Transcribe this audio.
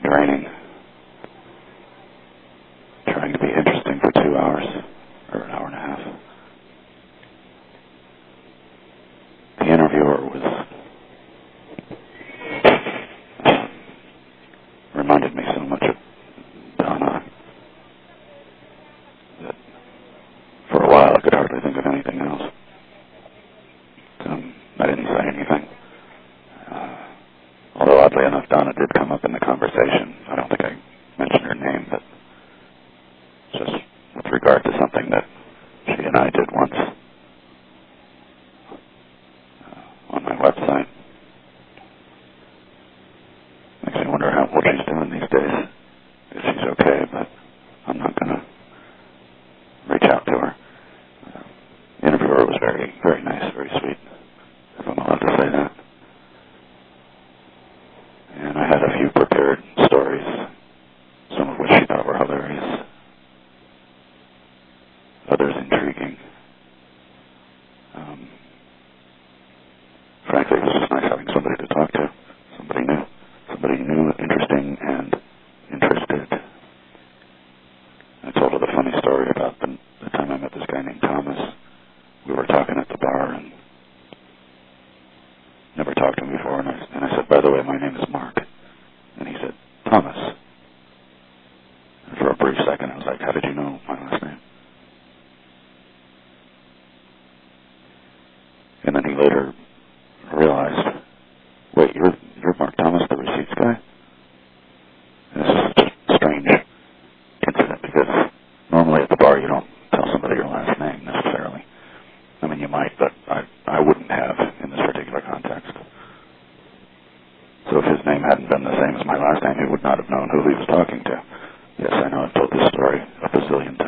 draining. Trying to be interesting for 2 hours, or an hour and a half. The interviewer was reminded me so much of Donna that for a while I could hardly think of anything else. I didn't say anything. Although oddly enough, Donna did come up in the conversation. I don't think I mentioned her name, but just with regard to something that she and I did once on my website. Makes me wonder what she's doing these days. If she's okay, but I'm not going to reach out to her. The interviewer was very, very nice, very sweet, if I'm allowed to say that. And I had a few prepared stories, some of which she thought were hilarious, others intriguing. Frankly, it was just nice having somebody to talk to, somebody new, interesting, and interested. I told her the funny story about the time I met this guy named Thomas. We were talking at the bar and never talked to him before, and I said, by the way, my name is Mark. And he said, Thomas. And for a brief second, I was like, how did you know my last name? And then he later realized, wait, you're Mark Thomas, the receipts guy? And this is just a strange incident, because normally at the bar you don't tell somebody your last name necessarily. I mean, you might, but I wouldn't have in this particular context. So if his name hadn't been the same as my last name, he would not have known who he was talking to. Yes, I know, I've told this story a bazillion